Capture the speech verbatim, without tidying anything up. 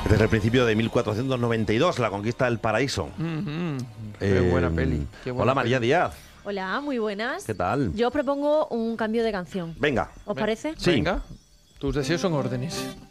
Desde el principio de mil cuatrocientos noventa y dos, la conquista del paraíso. Mm-hmm. Qué eh, buena peli. Qué buena hola, María peli. Díaz. Hola, muy buenas. ¿Qué tal? Yo propongo un cambio de canción. Venga. ¿Os parece? Sí. Venga, tus deseos son órdenes.